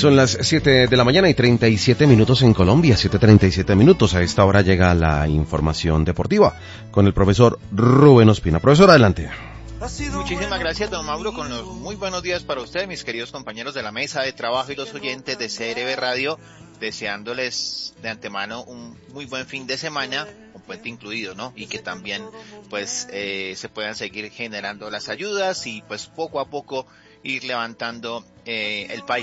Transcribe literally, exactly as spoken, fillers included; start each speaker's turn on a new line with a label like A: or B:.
A: Son las siete de la mañana y treinta y siete minutos en Colombia, siete treinta y siete minutos. A esta hora llega la información deportiva con el profesor Rubén Ospina. Profesor, adelante.
B: Muchísimas gracias, don Mauro, con los muy buenos días para ustedes, mis queridos compañeros de la mesa de trabajo y los oyentes de C R B Radio, deseándoles de antemano un muy buen fin de semana, un puente incluido, ¿no? Y que también, pues, eh, se puedan seguir generando las ayudas y, pues, poco a poco ir levantando eh, el país.